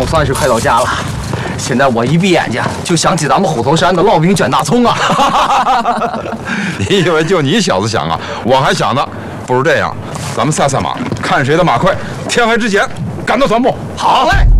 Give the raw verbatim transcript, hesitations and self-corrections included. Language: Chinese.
总算是快到家了。现在我一闭眼睛就想起咱们虎头山的烙饼卷大葱啊！ 你以为就你小子想啊？我还想呢。不如这样，咱们赛赛马，看谁的马快，天黑之前赶到团部。 好嘞。